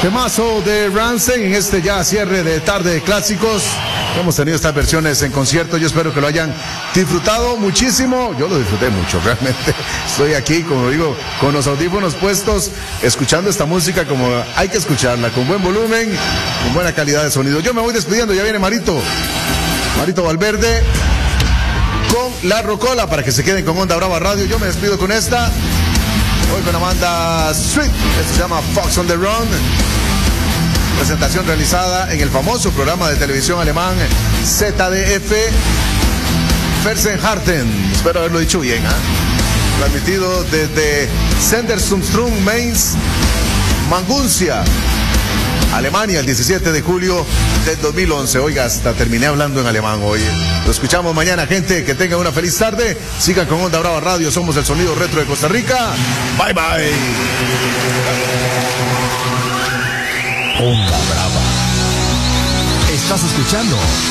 Temazo de Rammstein en este ya cierre de tarde de clásicos. Hemos tenido estas versiones en concierto. Yo espero que lo hayan disfrutado muchísimo. Yo lo disfruté mucho, realmente. Estoy aquí, como digo, con los audífonos puestos, escuchando esta música como hay que escucharla, con buen volumen, con buena calidad de sonido. Yo me voy despidiendo, ya viene Marito Valverde con La Rocola para que se queden con Onda Brava Radio. Yo me despido con esta. Hoy con Amanda Street. Esto se llama Fox on the Run. Presentación realizada en el famoso programa de televisión alemán ZDF Fersenharten. Espero haberlo dicho bien, transmitido desde Sendersumstrom, Mainz, Maguncia, Alemania, el 17 de julio del 2011. Oiga, hasta terminé hablando en alemán hoy. Lo escuchamos mañana, gente. Que tengan una feliz tarde. Sigan con Onda Brava Radio. Somos el sonido retro de Costa Rica. Bye, bye. Onda Brava. Estás escuchando